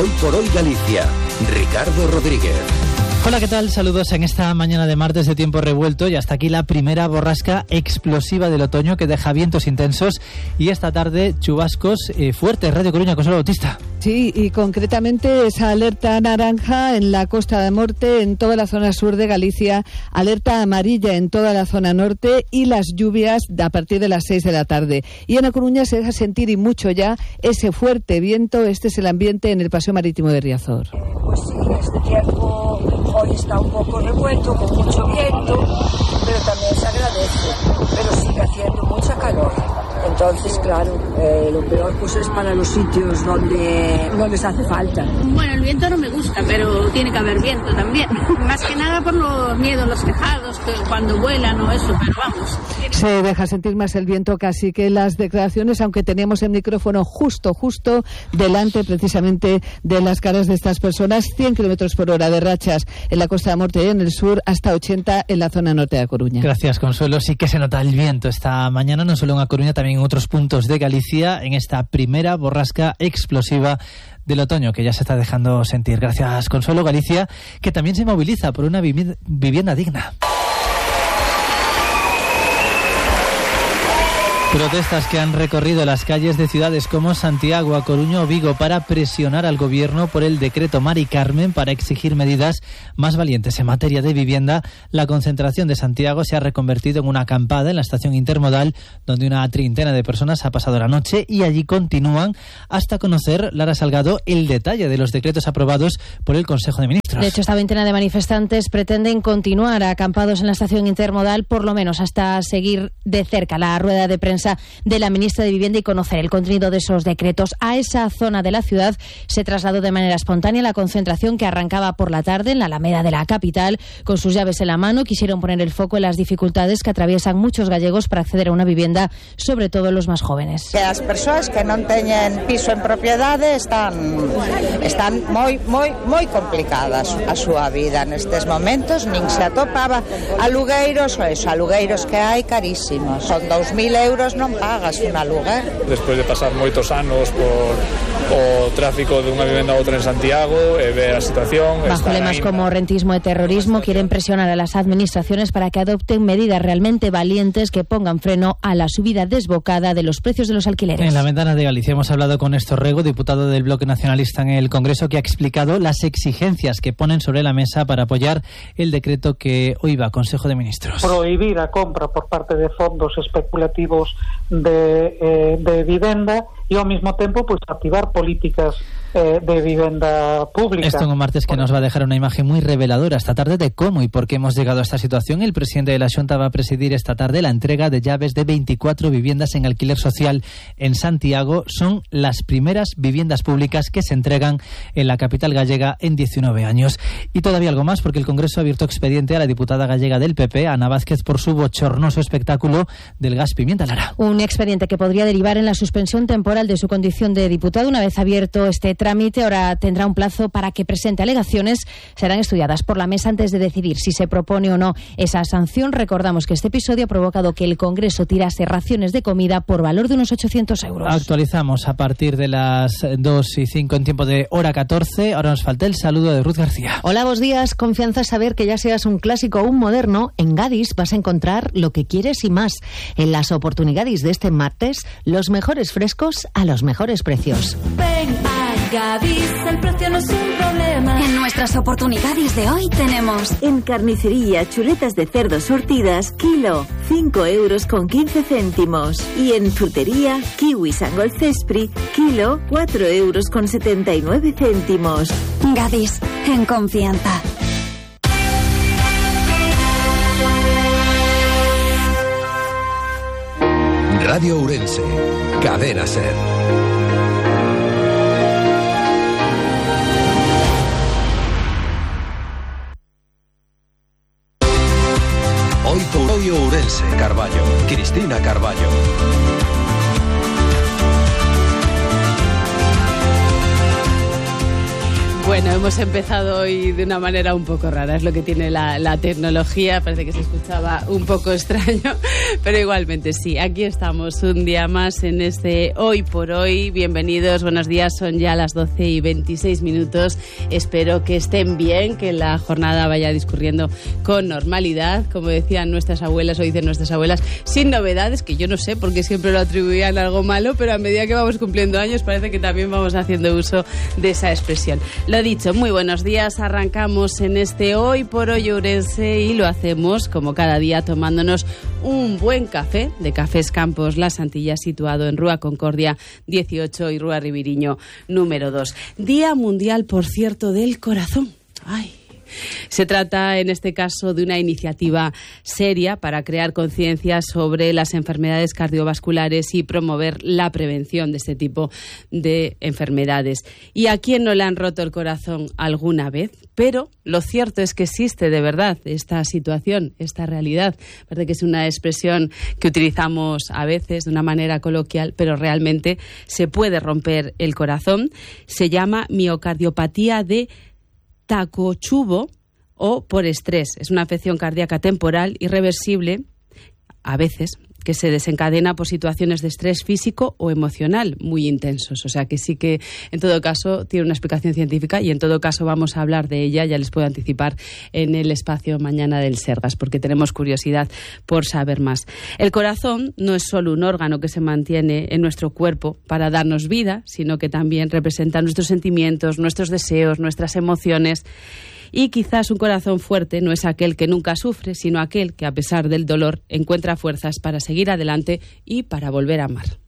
Hoy por hoy Galicia. Ricardo Rodríguez. Hola, ¿qué tal? Saludos en esta mañana de martes de tiempo revuelto y hasta aquí la primera borrasca explosiva del otoño que deja vientos intensos y esta tarde chubascos fuertes. Radio Coruña, Consuelo Bautista. Sí, y concretamente esa alerta naranja en la Costa da Morte, en toda la zona sur de Galicia, alerta amarilla en toda la zona norte y las lluvias a partir de las 6 de la tarde. Y en A Coruña se deja sentir y mucho ya ese fuerte viento. Este es el ambiente en el Paseo Marítimo de Riazor. Pues sí, este tiempo hoy está un poco revuelto, con mucho viento, pero también se agradece, pero sigue haciendo mucha calor. Entonces, claro, lo peor pues es para los sitios donde se hace falta. Bueno, el viento no me gusta, pero tiene que haber viento también. Más que nada por los miedos, los tejados, que cuando vuelan o eso, pero vamos. Se deja sentir más el viento casi que las declaraciones, aunque teníamos el micrófono justo delante precisamente de las caras de estas personas. 100 kilómetros por hora de rachas en la Costa da Morte y en el sur, hasta 80 en la zona norte de A Coruña. Gracias, Consuelo. Sí que se nota el viento esta mañana, no solo en A Coruña, también en otros puntos de Galicia, en esta primera borrasca explosiva del otoño que ya se está dejando sentir. Gracias, Consuelo. Galicia, que también se moviliza por una vivienda digna. Protestas que han recorrido las calles de ciudades como Santiago, A Coruña o Vigo para presionar al gobierno por el decreto Mari Carmen para exigir medidas más valientes en materia de vivienda. La concentración de Santiago se ha reconvertido en una acampada en la estación intermodal donde una treintena de personas ha pasado la noche y allí continúan hasta conocer, Lara Salgado, el detalle de los decretos aprobados por el Consejo de Ministros. De hecho, esta veintena de manifestantes pretenden continuar acampados en la estación intermodal por lo menos hasta seguir de cerca la rueda de prensa de la ministra de Vivienda y conocer el contenido de esos decretos. A esa zona de la ciudad se trasladó de manera espontánea la concentración que arrancaba por la tarde en la Alameda de la capital. Con sus llaves en la mano quisieron poner el foco en las dificultades que atraviesan muchos gallegos para acceder a una vivienda, sobre todo los más jóvenes. Que as persoas que non teñen piso en propiedade están moi complicadas a súa vida nestes momentos, nin se atopaba alugueiros que hai carísimos. Son 2.000 euros non pagas un aluguer. Despois de pasar moitos anos por o tráfico de unha vivenda a outra en Santiago e ver a situación. Bajo lemas como rentismo e terrorismo quieren presionar a las administraciones para que adopten medidas realmente valientes que pongan freno a la subida desbocada de los precios de los alquileres. En la ventana de Galicia hemos hablado con Néstor Rego, diputado del Bloque Nacionalista en el Congreso, que ha explicado las exigencias que ponen sobre la mesa para apoyar el decreto que hoy va a Consejo de Ministros. Prohibir a compra por parte de fondos especulativos de vivenda e ao mesmo tempo pues activar políticas de vivenda pública. Esto en un martes que nos va a dejar una imagen muy reveladora esta tarde de cómo y por qué hemos llegado a esta situación. El presidente de la Xunta va a presidir esta tarde la entrega de llaves de 24 viviendas en alquiler social en Santiago. Son las primeras viviendas públicas que se entregan en la capital gallega en 19 años. Y todavía algo más, porque el Congreso ha abierto expediente a la diputada gallega del PP, Ana Vázquez, por su bochornoso espectáculo del gas pimienta. Lara. Un expediente que podría derivar en la suspensión temporal de su condición de diputado. Una vez abierto este trámite, ahora tendrá un plazo para que presente alegaciones. Serán estudiadas por la mesa antes de decidir si se propone o no esa sanción. Recordamos que este episodio ha provocado que el Congreso tirase raciones de comida por valor de unos 800 euros. Actualizamos a partir de las 2:05 en tiempo de hora 14. Ahora nos falta el saludo de Ruth García. Hola, buenos días. Confianza saber que ya seas un clásico o un moderno. En Gadis vas a encontrar lo que quieres y más. En las oportunidades de este martes, los mejores frescos a los mejores precios. Ven a Gadis, el precio no es un problema. En nuestras oportunidades de hoy tenemos en carnicería chuletas de cerdo surtidas, kilo, 5,15 €. Y en frutería, kiwis Angol Cespri, kilo, 4,79 €. Gadis, en confianza. Radio Ourense, Cadena Ser. Hoy por hoy Ourense, Carballo, Cristina Carballo. Bueno, hemos empezado hoy de una manera un poco rara, es lo que tiene la tecnología, parece que se escuchaba un poco extraño, pero igualmente sí, aquí estamos un día más en este Hoy por Hoy. Bienvenidos, buenos días, son ya las 12:26, espero que estén bien, que la jornada vaya discurriendo con normalidad, como decían nuestras abuelas, o dicen nuestras abuelas, sin novedades, que yo no sé porque siempre lo atribuían a algo malo, pero a medida que vamos cumpliendo años parece que también vamos haciendo uso de esa expresión. Lo dicho, muy buenos días, arrancamos en este Hoy por Hoy Ourense y lo hacemos como cada día tomándonos un buen café de Cafés Campos Las Antillas, situado en Rúa Concordia 18 y Rúa Ribiriño número 2. Día Mundial, por cierto, del Corazón. ¡Ay! Se trata, en este caso, de una iniciativa seria para crear conciencia sobre las enfermedades cardiovasculares y promover la prevención de este tipo de enfermedades. ¿Y a quién no le han roto el corazón alguna vez? Pero lo cierto es que existe de verdad esta situación, esta realidad. Parece que es una expresión que utilizamos a veces de una manera coloquial, pero realmente se puede romper el corazón. Se llama miocardiopatía de Takotsubo o por estrés. Es una afección cardíaca temporal irreversible, a veces, que se desencadena por situaciones de estrés físico o emocional muy intensos. O sea que sí que, en todo caso, tiene una explicación científica y en todo caso vamos a hablar de ella, ya les puedo anticipar, en el espacio mañana del Sergas, porque tenemos curiosidad por saber más. El corazón no es solo un órgano que se mantiene en nuestro cuerpo para darnos vida, sino que también representa nuestros sentimientos, nuestros deseos, nuestras emociones. Y quizás un corazón fuerte no es aquel que nunca sufre, sino aquel que, a pesar del dolor, encuentra fuerzas para seguir adelante y para volver a amar.